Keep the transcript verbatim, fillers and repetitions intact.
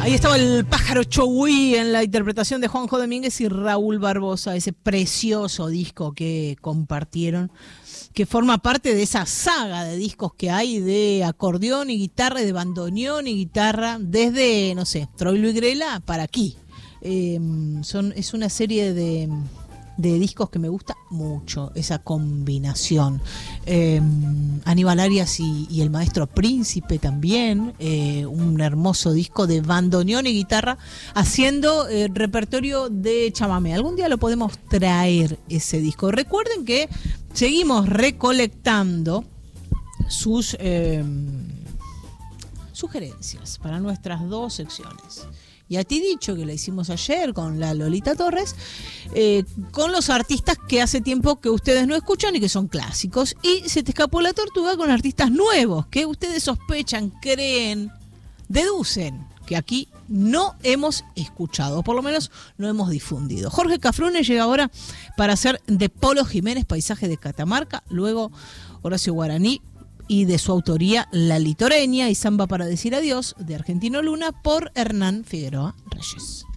Ahí estaba el pájaro Chowí en la interpretación de Juanjo Domínguez y Raúl Barbosa, ese precioso disco que compartieron, que forma parte de esa saga de discos que hay de acordeón y guitarra, de bandoneón y guitarra, desde, no sé, Troilo y Grela para aquí. Eh, son, es una serie de, de discos que me gusta mucho, esa combinación. Eh, Aníbal Arias y, y el Maestro Príncipe también, eh, un hermoso disco de bandoneón y guitarra haciendo eh, repertorio de chamamé. Algún día lo podemos traer ese disco. Recuerden que seguimos recolectando sus eh, sugerencias para nuestras dos secciones. Y a ti dicho que la hicimos ayer con la Lolita Torres, eh, con los artistas que hace tiempo que ustedes no escuchan y que son clásicos. Y se te escapó la tortuga con artistas nuevos que ustedes sospechan, creen, deducen que aquí no hemos escuchado, por lo menos no hemos difundido. Jorge Cafrune llega ahora para hacer de Polo Jiménez, Paisaje de Catamarca, luego Horacio Guaraní, y de su autoría La Litoreña y Samba para decir adiós, de Argentino Luna, por Hernán Figueroa Reyes.